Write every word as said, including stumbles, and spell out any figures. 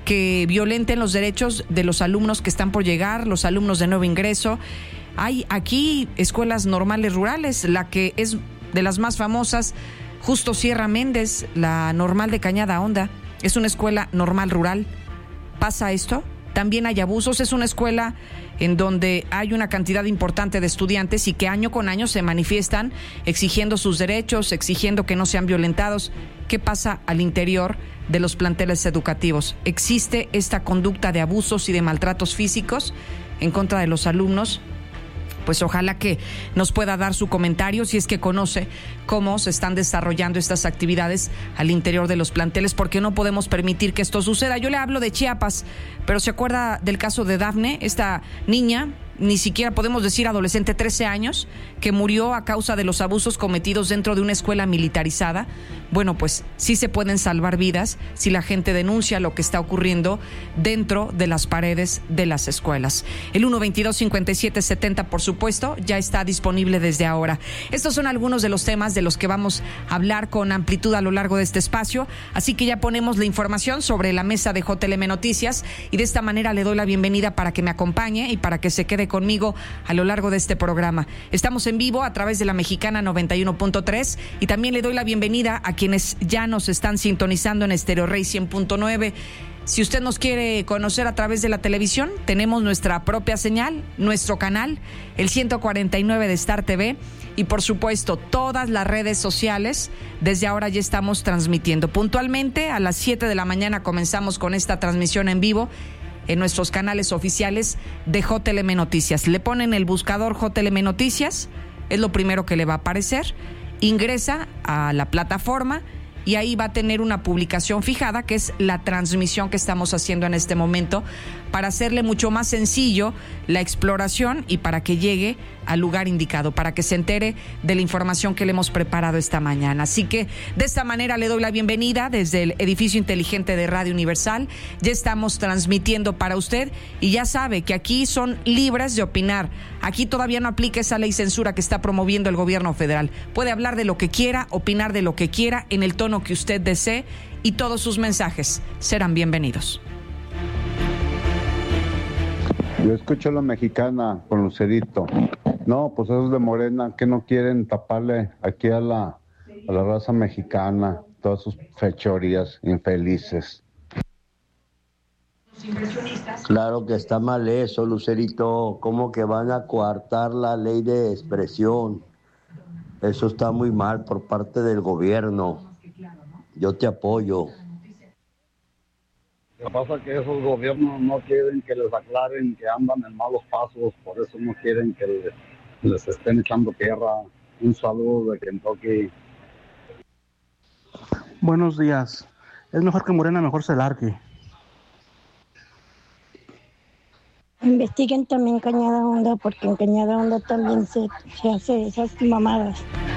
que violenten los derechos de los alumnos que están por llegar, los alumnos de nuevo ingreso. Hay aquí escuelas normales rurales, la que es de las más famosas, Justo Sierra Méndez, la normal de Cañada Honda, es una escuela normal rural. ¿Pasa esto? También hay abusos, es una escuela en donde hay una cantidad importante de estudiantes y que año con año se manifiestan exigiendo sus derechos, exigiendo que no sean violentados. ¿Qué pasa al interior de los planteles educativos? ¿Existe esta conducta de abusos y de maltratos físicos en contra de los alumnos? Pues ojalá que nos pueda dar su comentario si es que conoce cómo se están desarrollando estas actividades al interior de los planteles, porque no podemos permitir que esto suceda. Yo le hablo de Chiapas, pero ¿se acuerda del caso de Dafne, esta niña, ni siquiera podemos decir adolescente, trece años, que murió a causa de los abusos cometidos dentro de una escuela militarizada? Bueno, pues sí se pueden salvar vidas si la gente denuncia lo que está ocurriendo dentro de las paredes de las escuelas. El uno veintidós cincuenta y siete setenta, por supuesto, ya está disponible desde ahora. Estos son algunos de los temas de los que vamos a hablar con amplitud a lo largo de este espacio, así que ya ponemos la información sobre la mesa de J L M Noticias y de esta manera le doy la bienvenida para que me acompañe y para que se quede conmigo a lo largo de este programa. Estamos en vivo a través de la Mexicana noventa y uno punto tres y también le doy la bienvenida a quienes ya nos están sintonizando en Estéreo Rey cien punto nueve. Si usted nos quiere conocer a través de la televisión, tenemos nuestra propia señal, nuestro canal, el ciento cuarenta y nueve de Star T V y por supuesto todas las redes sociales. Desde ahora ya estamos transmitiendo. Puntualmente a las siete de la mañana comenzamos con esta transmisión en vivo en nuestros canales oficiales de J L M Noticias. Le ponen el buscador J L M Noticias, es lo primero que le va a aparecer. Ingresa a la plataforma y ahí va a tener una publicación fijada, que es la transmisión que estamos haciendo en este momento, para hacerle mucho más sencillo la exploración y para que llegue al lugar indicado, para que se entere de la información que le hemos preparado esta mañana. Así que de esta manera le doy la bienvenida desde el edificio inteligente de Radio Universal. Ya estamos transmitiendo para usted y ya sabe que aquí son libres de opinar. Aquí todavía no aplica esa ley censura que está promoviendo el gobierno federal. Puede hablar de lo que quiera, opinar de lo que quiera, en el tono que usted desee, y todos sus mensajes serán bienvenidos. Yo escucho a la Mexicana con Lucerito. No, pues esos de Morena que no quieren taparle aquí a la, a la raza mexicana todas sus fechorías infelices. Claro que está mal eso, Lucerito. ¿Cómo que van a coartar la ley de expresión? Eso está muy mal por parte del gobierno. Yo te apoyo. Lo que pasa es que esos gobiernos no quieren que les aclaren que andan en malos pasos, por eso no quieren que les, les estén echando tierra. Un saludo de Kentucky. Buenos días. Es mejor que Morena mejor se largue. Investiguen también Cañada Honda, porque en Cañada Honda también se, se hace esas mamadas.